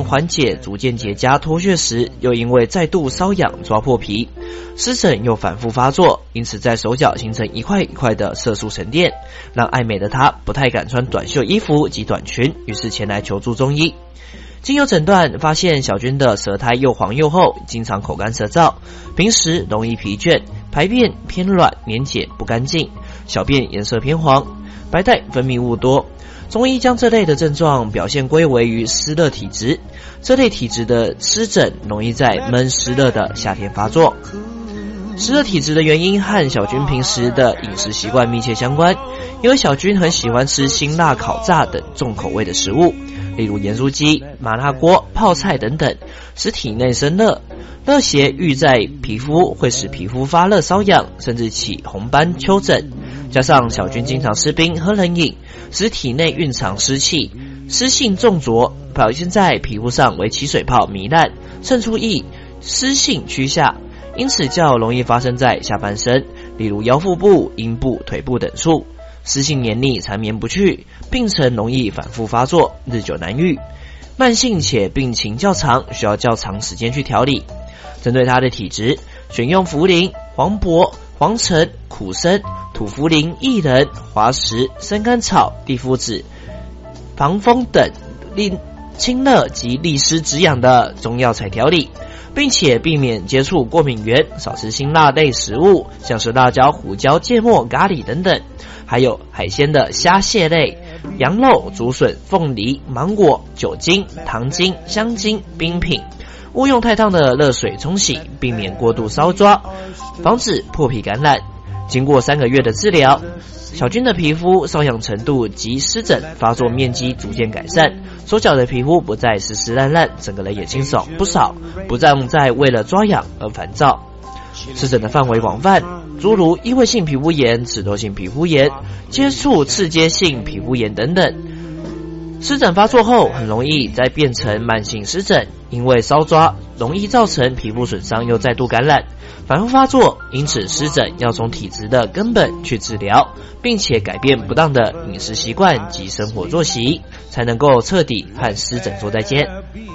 缓解逐渐结痂脱屑时，又因为再度瘙痒抓破皮，湿疹又反复发作，因此在手脚形成一块一块的色素沉淀，让爱美的她不太敢穿短袖衣服及短裙，于是前来求助中医。经由诊断发现，小君的舌苔又黄又厚，经常口干舌燥，平时容易疲倦，排便偏软粘结不干净，小便颜色偏黄，白带分泌物多。中医将这类的症状表现归为于湿热体质，这类体质的湿疹容易在闷湿热的夏天发作。湿热体质的原因和小君平时的饮食习惯密切相关，因为小君很喜欢吃辛辣、烤炸等重口味的食物，例如盐酥鸡、麻辣锅、泡菜等等，使体内生热，热邪郁在皮肤，会使皮肤发热瘙痒，甚至起红斑丘疹。加上小君经常吃冰喝冷饮，使体内蕴藏湿气，湿性重浊，表现在皮肤上为起水泡糜烂，渗出液，湿性趋下，因此较容易发生在下半身，例如腰腹部、阴部、腿部等处。湿性黏腻缠绵不去，病程容易反复发作，日久难愈，慢性且病情较长，需要较长时间去调理。针对他的体质，选用茯苓、黄柏、黄陈、苦参、土茯苓、薏仁、滑石、生甘草、地肤子、防风等清热及利湿止痒的中药材调理，并且避免接触过敏源，少吃辛辣类食物，像是辣椒、胡椒、芥末、咖喱等等，还有海鲜的虾蟹类、羊肉、竹笋、凤梨、芒果、酒精、糖精、香精、冰品，勿用太烫的热水冲洗，避免过度搔抓，防止破皮感染。经过3个月的治疗，小君的皮肤瘙痒程度及湿疹发作面积逐渐改善，手脚的皮肤不再湿湿烂烂，整个人也清爽不少，不再为了抓痒而烦躁。湿疹的范围广泛，诸如异位性皮肤炎、脂漏性皮肤炎、接触刺激性皮肤炎等等。湿疹发作后很容易再变成慢性湿疹，因为搔抓容易造成皮肤损伤又再度感染，反复发作，因此湿疹要从体质的根本去治疗，并且改变不当的饮食习惯及生活作息，才能够彻底和湿疹说再见。